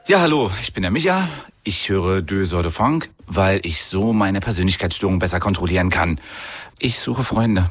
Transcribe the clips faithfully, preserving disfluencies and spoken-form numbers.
Ja, hallo, ich bin der Micha. Ich höre Deux Heures de Funk, weil ich so meine Persönlichkeitsstörung besser kontrollieren kann. Ich suche Freunde.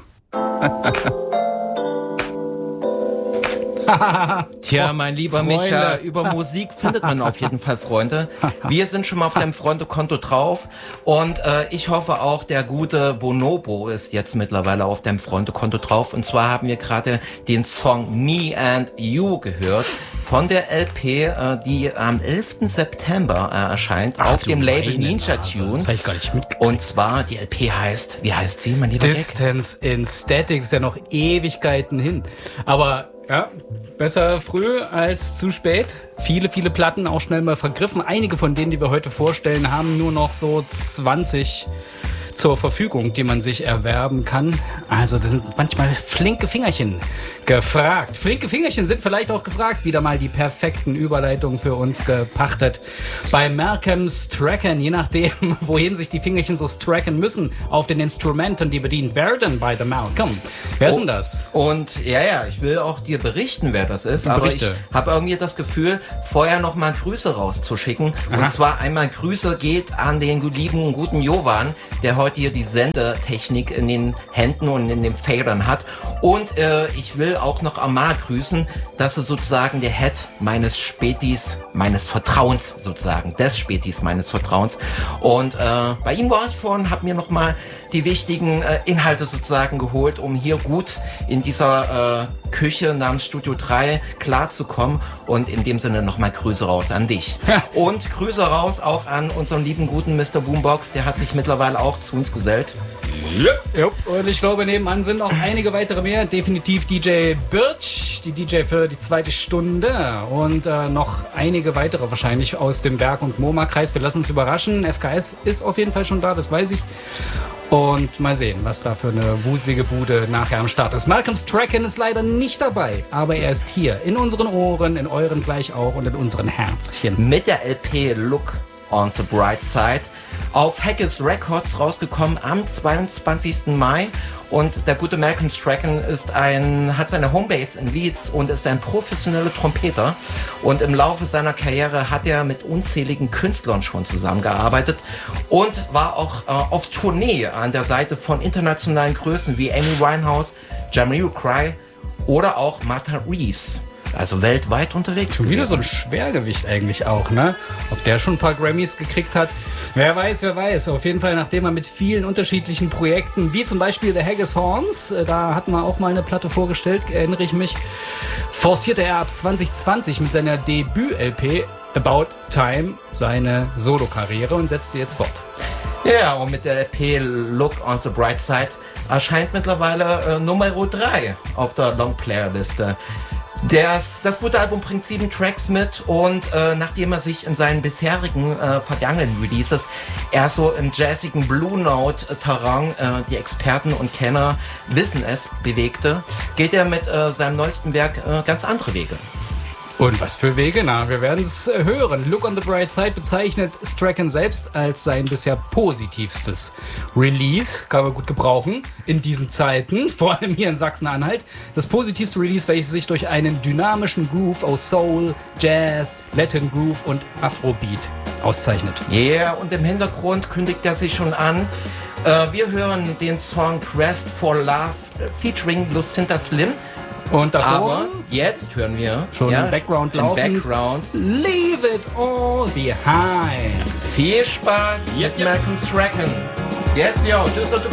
Tja, mein lieber Freunde. Micha, über Musik findet man auf jeden Fall Freunde. Wir sind schon mal auf deinem Freundekonto drauf und äh, ich hoffe auch, der gute Bonobo ist jetzt mittlerweile auf deinem Freundekonto drauf. Und zwar haben wir gerade den Song Me and You gehört von der L P, äh, die am elften September äh, erscheint. Ach, auf dem Label Ninja Tune. Das hab ich gar nicht mitgekriegt. Und zwar, die L P heißt, wie heißt sie, mein lieber Distance Gag? in Static, ist ja noch Ewigkeiten hin. Aber ja, besser früh als zu spät. Viele, viele Platten auch schnell mal vergriffen. Einige von denen, die wir heute vorstellen, haben nur noch so zwanzig zur Verfügung, die man sich erwerben kann. Also das sind manchmal flinke Fingerchen gefragt. Flinke Fingerchen sind vielleicht auch gefragt. Wieder mal die perfekten Überleitungen für uns gepachtet. Bei Malcolm's Tracken, je nachdem, wohin sich die Fingerchen so tracken müssen, auf den Instrumenten, die bedient werden bei The Malcolm. Wer ist oh, denn das? Und ja, ja, ich will auch dir berichten, wer das ist. Aber Berichte. ich habe irgendwie das Gefühl, vorher noch mal Grüße rauszuschicken. Aha. Und zwar einmal Grüße geht an den lieben, guten Jovan, der heute hier die Sendetechnik in den Händen und in den Federn hat. Und äh, ich will auch noch Amar grüßen. Das ist sozusagen der Head meines Spätis, meines Vertrauens sozusagen, des Spätis meines Vertrauens. Und äh, bei ihm war ich vorhin, habe mir noch mal die wichtigen äh, Inhalte sozusagen geholt, um hier gut in dieser äh, Küche namens Studio drei klarzukommen. Und in dem Sinne nochmal Grüße raus an dich. Und Grüße raus auch an unseren lieben guten Mister Boombox. Der hat sich mittlerweile auch zu uns gesellt. Ja. Und ich glaube, nebenan sind auch einige weitere mehr. Definitiv D J Birch, die D J für die zweite Stunde. Und äh, noch einige weitere wahrscheinlich aus dem Berg- und MoMA-Kreis. Wir lassen uns überraschen. F K S ist auf jeden Fall schon da, das weiß ich. Und mal sehen, was da für eine wuselige Bude nachher am Start ist. Malcolm's Tracken ist leider nicht dabei, aber er ist hier. In unseren Ohren, in euren gleich auch und in unseren Herzchen. Mit der L P Look on the Bright Side auf Haggis Records rausgekommen am zweiundzwanzigsten Mai. Und der gute Malcolm Strachan ist ein, hat seine Homebase in Leeds und ist ein professioneller Trompeter. Und im Laufe seiner Karriere hat er mit unzähligen Künstlern schon zusammengearbeitet und war auch äh, auf Tournee an der Seite von internationalen Größen wie Amy Winehouse, Jamiroquai oder auch Martha Reeves. Also weltweit unterwegs. Schon wieder so ein Schwergewicht eigentlich auch, ne? Ob der schon ein paar Grammys gekriegt hat? Wer weiß, wer weiß. Auf jeden Fall, nachdem er mit vielen unterschiedlichen Projekten, wie zum Beispiel The Haggis Horns, da hatten wir auch mal eine Platte vorgestellt, erinnere ich mich, forcierte er ab zwanzig zwanzig mit seiner Debüt-L P About Time seine Solokarriere und setzte jetzt fort. Ja, und mit der L P Look on the Bright Side erscheint mittlerweile äh, Nummer drei auf der Longplayer-Liste. Das, das gute Album bringt sieben Tracks mit und äh, nachdem er sich in seinen bisherigen äh, vergangenen Releases eher so im jazzigen Blue Note-Terrain, äh, die Experten und Kenner wissen es, bewegte, geht er mit äh, seinem neuesten Werk äh, ganz andere Wege. Und was für Wege? Na, wir werden es hören. Look on the Bright Side bezeichnet Strachan selbst als sein bisher positivstes Release. Kann man gut gebrauchen in diesen Zeiten, vor allem hier in Sachsen-Anhalt. Das positivste Release, welches sich durch einen dynamischen Groove aus Soul, Jazz, Latin Groove und Afrobeat auszeichnet. Yeah, und im Hintergrund kündigt er sich schon an. Äh, wir hören den Song Quest for Love äh, featuring Lucinda Slim. Und davor, aber jetzt hören wir schon ja, im Background im laufend, Background. Leave it all behind. Viel Spaß yep, mit yep. Malcolm Strachan. Yes, yo, this is the